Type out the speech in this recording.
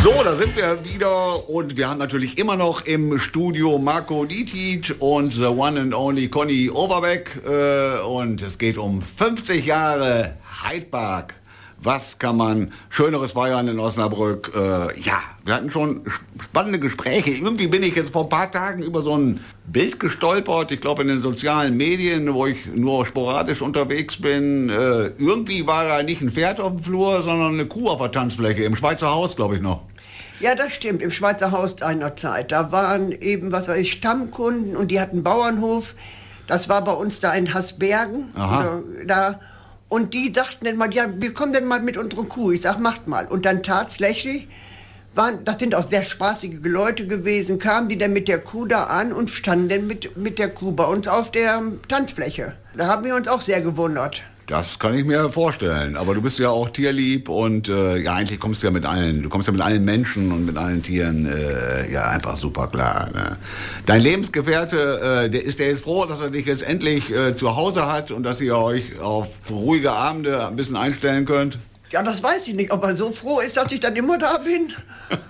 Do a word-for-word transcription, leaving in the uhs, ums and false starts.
So, da sind wir wieder und wir haben natürlich immer noch im Studio Marco Dietrich und the one and only Conny Overbeck äh, und es geht um fünfzig Jahre Heidpark. Was kann man Schöneres feiern in Osnabrück? Äh, ja, wir hatten schon spannende Gespräche. Irgendwie bin ich jetzt vor ein paar Tagen über so ein Bild gestolpert. Ich glaube in den sozialen Medien, wo ich nur sporadisch unterwegs bin. Äh, irgendwie war da nicht ein Pferd auf dem Flur, sondern eine Kuh auf der Tanzfläche. Im Schweizer Haus, glaube ich noch. Ja, das stimmt, im Schweizer Haus einer Zeit. Da waren eben, was weiß ich, Stammkunden und die hatten Bauernhof. Das war bei uns da in Hasbergen. Aha. Da, und die dachten dann mal, ja, wir kommen denn mal mit unserer Kuh. Ich sag, macht mal. Und dann tatsächlich, waren, das sind auch sehr spaßige Leute gewesen, kamen die dann mit der Kuh da an und standen dann mit, mit der Kuh bei uns auf der Tanzfläche. Da haben wir uns auch sehr gewundert. Das kann ich mir vorstellen, aber du bist ja auch tierlieb und äh, ja, eigentlich kommst du ja mit allen, du kommst ja mit allen Menschen und mit allen Tieren äh, ja einfach super klar. Ne? Dein Lebensgefährte, äh, der ist der jetzt froh, dass er dich jetzt endlich äh, zu Hause hat und dass ihr euch auf ruhige Abende ein bisschen einstellen könnt? Ja, das weiß ich nicht, ob er so froh ist, dass ich dann immer da bin.